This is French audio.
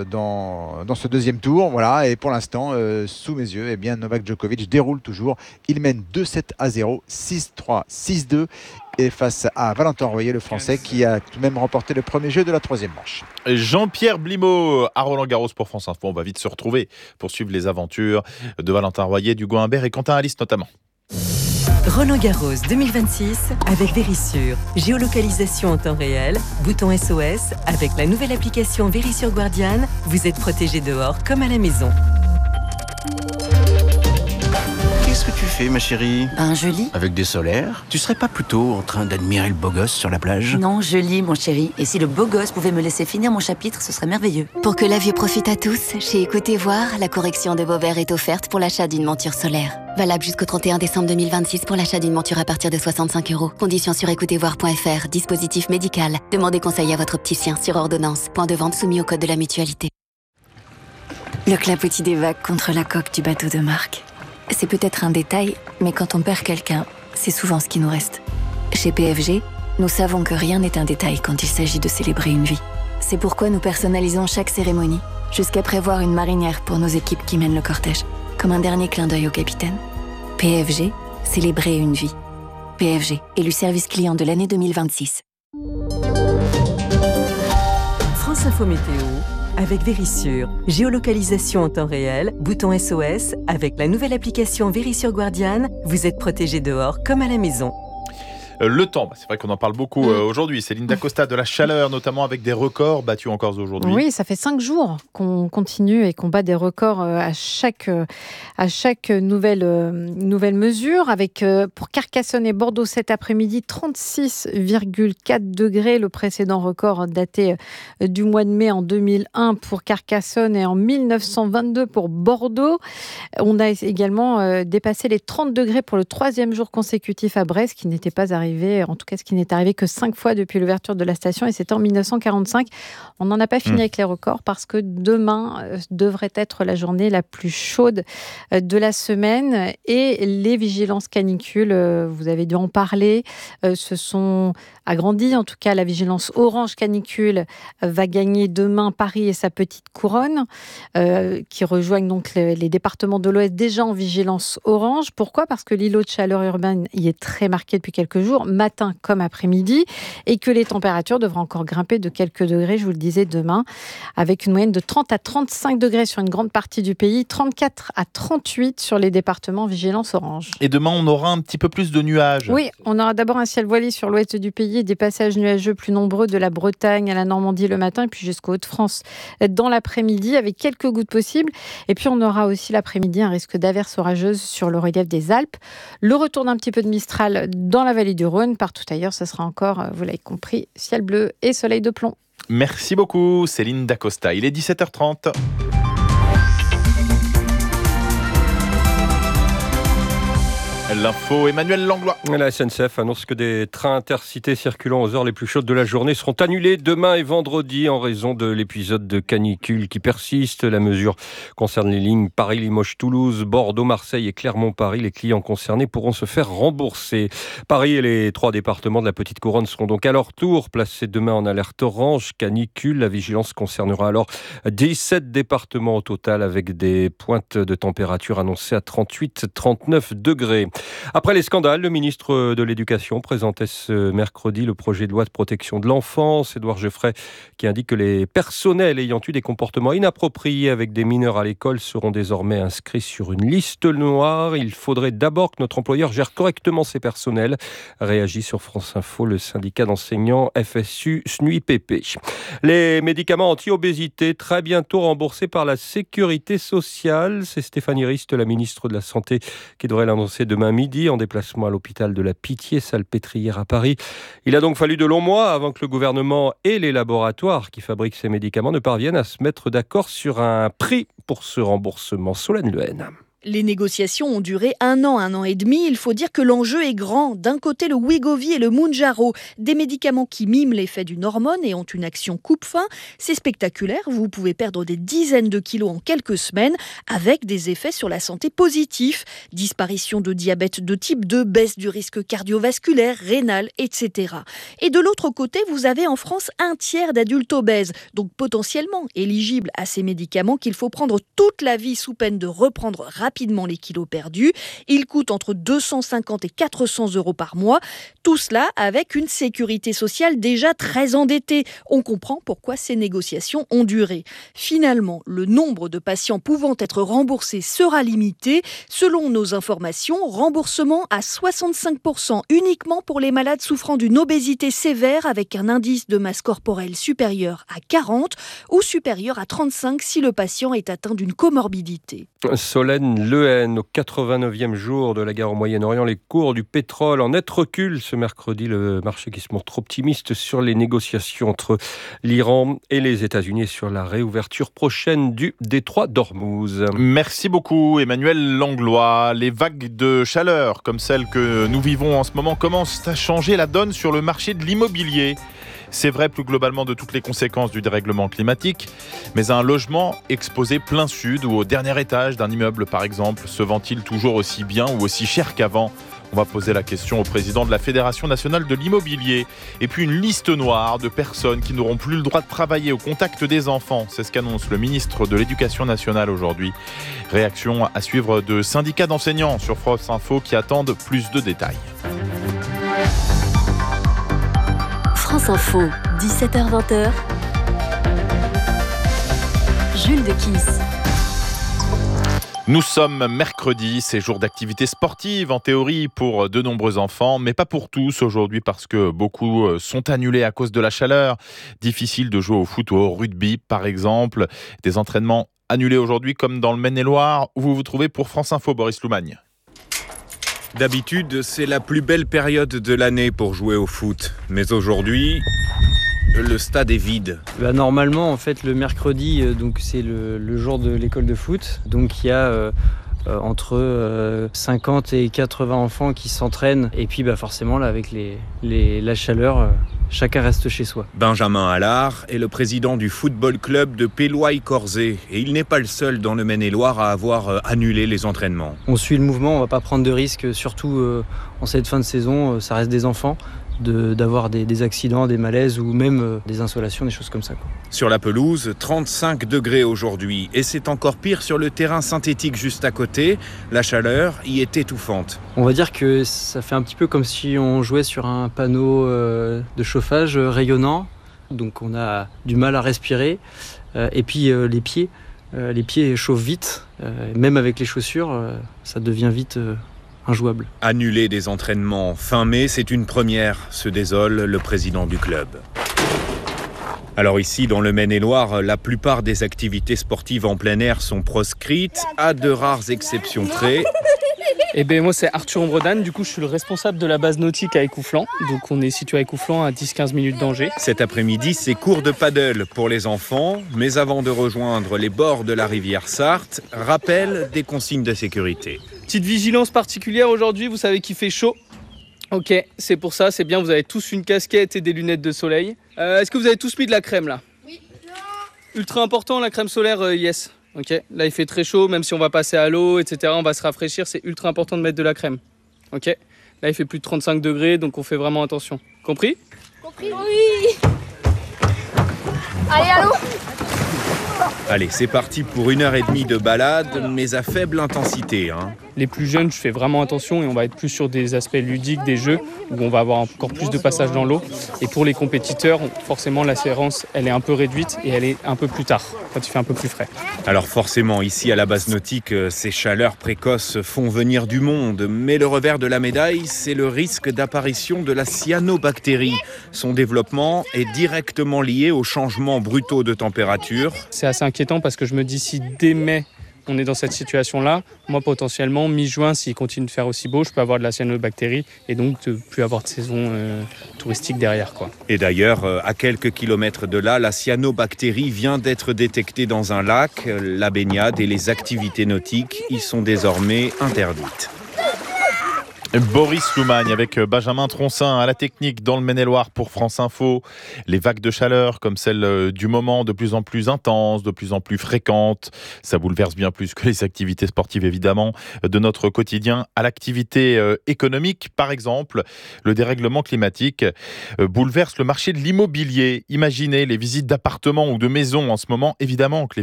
dans ce deuxième tour. Voilà, et pour l'instant, sous mes yeux, Novak Djokovic déroule toujours. Il mène 2-7-0, 6-3, 6-2. Et face à Valentin Royer, le Français, qui a tout de même remporté le premier jeu de la troisième manche. Jean-Pierre Blimaud à Roland-Garros pour France Info. On va vite se retrouver pour suivre les aventures de Valentin Royer, d'Hugo Humbert et Quentin Alice notamment. Roland-Garros 2026 avec Verisure. Géolocalisation en temps réel, bouton SOS. Avec la nouvelle application Verisure Guardian, vous êtes protégé dehors comme à la maison. Qu'est-ce que tu fais, ma chérie ? Je lis. Avec des solaires ? Tu serais pas plutôt en train d'admirer le beau gosse sur la plage ? Non, je lis, mon chéri. Et si le beau gosse pouvait me laisser finir mon chapitre, ce serait merveilleux. Pour que la vue profite à tous, chez Écoutez Voir, la correction de vos verres est offerte pour l'achat d'une monture solaire. Valable jusqu'au 31 décembre 2026 pour l'achat d'une monture à partir de 65 €. Conditions sur écoutezvoir.fr. Dispositif médical. Demandez conseil à votre opticien sur ordonnance. Point de vente soumis au code de la mutualité. Le clapotis des vagues contre la coque du bateau de Marc. C'est peut-être un détail, mais quand on perd quelqu'un, c'est souvent ce qui nous reste. Chez PFG, nous savons que rien n'est un détail quand il s'agit de célébrer une vie. C'est pourquoi nous personnalisons chaque cérémonie, jusqu'à prévoir une marinière pour nos équipes qui mènent le cortège, comme un dernier clin d'œil au capitaine. PFG, célébrer une vie. PFG, élu service client de l'année 2026. France Info Météo avec Verisure. Géolocalisation en temps réel, bouton SOS. Avec la nouvelle application Verisure Guardian, vous êtes protégé dehors comme à la maison. Le temps, c'est vrai qu'on en parle beaucoup aujourd'hui. Céline Dacosta, de la chaleur, notamment avec des records battus encore aujourd'hui. Oui, ça fait 5 jours qu'on continue et qu'on bat des records à chaque nouvelle mesure. Avec pour Carcassonne et Bordeaux cet après-midi, 36,4 degrés. Le précédent record daté du mois de mai en 2001 pour Carcassonne et en 1922 pour Bordeaux. On a également dépassé les 30 degrés pour le 3e jour consécutif à Brest, qui n'était pas arrivé. En tout cas, ce qui n'est arrivé que 5 fois depuis l'ouverture de la station, et c'était en 1945. On n'en a pas fini avec les records parce que demain devrait être la journée la plus chaude de la semaine, et les vigilances canicules, vous avez dû en parler, se sont agrandies. En tout cas, la vigilance orange canicule va gagner demain Paris et sa petite couronne, qui rejoignent donc les départements de l'Ouest déjà en vigilance orange. Pourquoi ? Parce que l'îlot de chaleur urbaine y est très marqué depuis quelques jours, matin comme après-midi, et que les températures devraient encore grimper de quelques degrés, je vous le disais, demain, avec une moyenne de 30 à 35 degrés sur une grande partie du pays, 34 à 38 sur les départements vigilance orange. Et demain, on aura un petit peu plus de nuages. Oui, on aura d'abord un ciel voilé sur l'ouest du pays et des passages nuageux plus nombreux de la Bretagne à la Normandie le matin, et puis jusqu'au Hauts-de-France dans l'après-midi, avec quelques gouttes possibles. Et puis on aura aussi l'après-midi un risque d'averses orageuses sur le relief des Alpes. Le retour d'un petit peu de Mistral dans la vallée du Rhône. Partout ailleurs, ce sera encore, vous l'avez compris, ciel bleu et soleil de plomb. Merci beaucoup, Céline Dacosta. Il est 17h30. L'info, Emmanuel Langlois. La SNCF annonce que des trains intercités circulant aux heures les plus chaudes de la journée seront annulés demain et vendredi en raison de l'épisode de canicule qui persiste. La mesure concerne les lignes Paris, Limoges, Toulouse, Bordeaux, Marseille et Clermont-Paris. Les clients concernés pourront se faire rembourser. Paris et les 3 départements de la Petite Couronne seront donc à leur tour placés demain en alerte orange canicule. La vigilance concernera alors 17 départements au total, avec des pointes de température annoncées à 38-39 degrés. Après les scandales, le ministre de l'Éducation présentait ce mercredi le projet de loi de protection de l'enfance. Édouard Geoffrey, qui indique que les personnels ayant eu des comportements inappropriés avec des mineurs à l'école seront désormais inscrits sur une liste noire. Il faudrait d'abord que notre employeur gère correctement ses personnels. Réagit sur France Info le syndicat d'enseignants FSU SNUIPP. Les médicaments anti-obésité très bientôt remboursés par la Sécurité sociale. C'est Stéphanie Rist, la ministre de la Santé, qui devrait l'annoncer demain midi en déplacement à l'hôpital de la Pitié-Salpêtrière à Paris. Il a donc fallu de longs mois avant que le gouvernement et les laboratoires qui fabriquent ces médicaments ne parviennent à se mettre d'accord sur un prix pour ce remboursement. Solène Lehen. Les négociations ont duré un an et demi. Il faut dire que l'enjeu est grand. D'un côté, le Wegovy et le Mounjaro, des médicaments qui miment l'effet d'une hormone et ont une action coupe-faim. C'est spectaculaire. Vous pouvez perdre des dizaines de kilos en quelques semaines avec des effets sur la santé positifs. Disparition de diabète de type 2, baisse du risque cardiovasculaire, rénal, etc. Et de l'autre côté, vous avez en France un tiers d'adultes obèses, donc potentiellement éligibles à ces médicaments qu'il faut prendre toute la vie sous peine de reprendre rapidement les kilos perdus. Ils coûtent entre 250 et 400 € par mois. Tout cela avec une sécurité sociale déjà très endettée. On comprend pourquoi ces négociations ont duré. Finalement, le nombre de patients pouvant être remboursés sera limité. Selon nos informations, remboursement à 65% uniquement pour les malades souffrant d'une obésité sévère avec un indice de masse corporelle supérieur à 40 ou supérieur à 35 si le patient est atteint d'une comorbidité. Solène Lehen, au 89e jour de la guerre au Moyen-Orient, les cours du pétrole en net recul. Ce mercredi, le marché qui se montre optimiste sur les négociations entre l'Iran et les États-Unis sur la réouverture prochaine du détroit d'Ormuz. Merci beaucoup Emmanuel Langlois. Les vagues de chaleur comme celles que nous vivons en ce moment commencent à changer la donne sur le marché de l'immobilier. C'est vrai plus globalement de toutes les conséquences du dérèglement climatique, mais un logement exposé plein sud ou au dernier étage d'un immeuble par exemple, se vend-il toujours aussi bien ou aussi cher qu'avant ? On va poser la question au président de la Fédération nationale de l'immobilier. Et puis une liste noire de personnes qui n'auront plus le droit de travailler au contact des enfants. C'est ce qu'annonce le ministre de l'Éducation nationale aujourd'hui. Réaction à suivre de syndicats d'enseignants sur France Info qui attendent plus de détails. France Info, 17h-20h. Jules de Kiss. Nous sommes mercredi, c'est jour d'activité sportive en théorie pour de nombreux enfants, mais pas pour tous aujourd'hui parce que beaucoup sont annulés à cause de la chaleur. Difficile de jouer au foot ou au rugby par exemple. Des entraînements annulés aujourd'hui comme dans le Maine-et-Loire où vous vous trouvez pour France Info, Boris Loumagne. D'habitude, c'est la plus belle période de l'année pour jouer au foot. Mais aujourd'hui, le stade est vide. Normalement, en fait, le mercredi, donc c'est le jour de l'école de foot. Donc il y a entre 50 et 80 enfants qui s'entraînent. Et puis forcément, là, avec la chaleur, chacun reste chez soi. Benjamin Allard est le président du football club de Péloy-Corzé. Et il n'est pas le seul dans le Maine-et-Loire à avoir annulé les entraînements. On suit le mouvement, on ne va pas prendre de risques, surtout en cette fin de saison, ça reste des enfants. D'avoir des accidents, des malaises ou même des insolations, des choses comme ça. Sur la pelouse, 35 degrés aujourd'hui. Et c'est encore pire sur le terrain synthétique juste à côté. La chaleur y est étouffante. On va dire que ça fait un petit peu comme si on jouait sur un panneau de chauffage rayonnant. Donc on a du mal à respirer. Et puis les pieds chauffent vite. Même avec les chaussures, ça devient vite injouable. Annuler des entraînements fin mai, c'est une première, se désole le président du club. Alors ici, dans le Maine-et-Loire, la plupart des activités sportives en plein air sont proscrites, à de rares exceptions près. Moi c'est Arthur Ombredane, du coup je suis le responsable de la base nautique à Écouflant. Donc on est situé à Écouflant à 10-15 minutes d'Angers. Cet après-midi, c'est cours de paddle pour les enfants, mais avant de rejoindre les bords de la rivière Sarthe, rappel des consignes de sécurité. Petite vigilance particulière aujourd'hui, vous savez qu'il fait chaud. Ok, c'est pour ça, c'est bien, vous avez tous une casquette et des lunettes de soleil. Est-ce que vous avez tous mis de la crème là ? Oui. Ultra important la crème solaire, yes. Ok, là il fait très chaud, même si on va passer à l'eau, etc., on va se rafraîchir, c'est ultra important de mettre de la crème. Ok, là il fait plus de 35 degrés, donc on fait vraiment attention. Compris ? Compris ? Oui. Allez, à l'eau. Allez, c'est parti pour 1h30 de balade, mais à faible intensité. Les plus jeunes, je fais vraiment attention et on va être plus sur des aspects ludiques, des jeux, où on va avoir encore plus de passages dans l'eau. Et pour les compétiteurs, forcément, la séance, elle est un peu réduite et elle est un peu plus tard, quand il fait un peu plus frais. Alors forcément, ici à la base nautique, ces chaleurs précoces font venir du monde. Mais le revers de la médaille, c'est le risque d'apparition de la cyanobactérie. Son développement est directement lié aux changements brutaux de température. C'est assez inquiétant parce que je me dis si dès mai, on est dans cette situation-là, moi potentiellement, mi-juin, s'il continue de faire aussi beau, je peux avoir de la cyanobactérie et donc ne plus avoir de saison touristique derrière, quoi. Et d'ailleurs, à quelques kilomètres de là, la cyanobactérie vient d'être détectée dans un lac. La baignade et les activités nautiques y sont désormais interdites. Boris Loumagne avec Benjamin Troncin à la technique dans le Maine-et-Loire pour France Info. Les vagues de chaleur comme celle du moment, de plus en plus intenses, de plus en plus fréquentes, ça bouleverse bien plus que les activités sportives évidemment, de notre quotidien à l'activité économique. Par exemple, le dérèglement climatique bouleverse le marché de l'immobilier. Imaginez les visites d'appartements ou de maisons en ce moment, évidemment que les